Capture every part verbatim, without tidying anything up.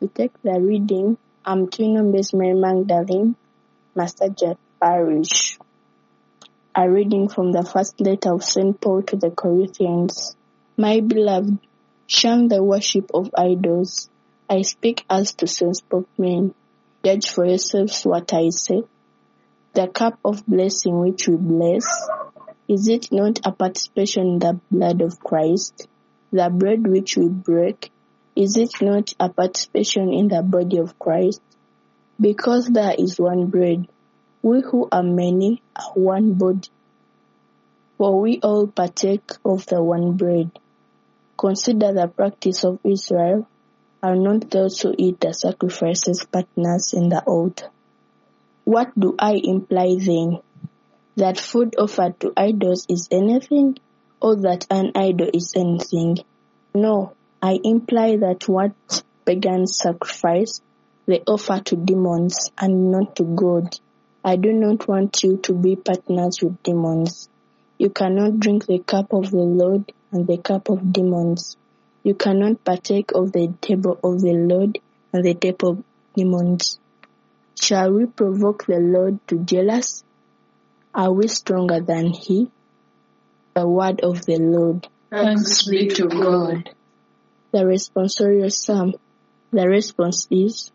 we take the reading, I'm Twinum Mary Magdalene, Master Jet Parish. A reading from the first letter of Saint Paul to the Corinthians. My beloved, shun the worship of idols. I speak as to sensible men. Judge for yourselves what I say. The cup of blessing which we bless, is it not a participation in the blood of Christ? The bread which we break, is it not a participation in the body of Christ? Because there is one bread, we who are many are one body. For we all partake of the one bread. Consider the practice of Israel. Are not those who eat the sacrifices partners in the altar? What do I imply then? That food offered to idols is anything, or that an idol is anything? No, I imply that what pagans sacrifice, they offer to demons and not to God. I do not want you to be partners with demons. You cannot drink the cup of the Lord and the cup of demons. You cannot partake of the table of the Lord and the table of demons. Shall we provoke the Lord to jealousy? Are we stronger than He? The word of the Lord. Thanks be to God. The responsorial psalm. The response is,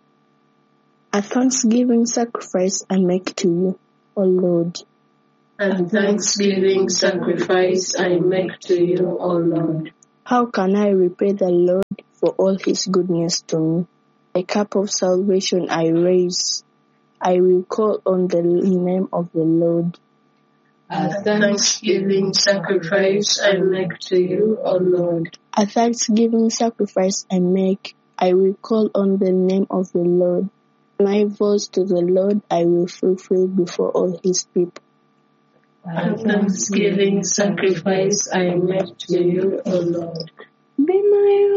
a thanksgiving sacrifice I make to you, O Lord. A thanksgiving sacrifice I make to you, O Lord. How can I repay the Lord for all His goodness to me? A cup of salvation I raise. I will call on the name of the Lord. A thanksgiving sacrifice I make to you, O Lord. A thanksgiving sacrifice I make. I will call on the name of the Lord. My vows to the Lord I will fulfill before all His people. A thanksgiving sacrifice I make to you, O Lord. Be my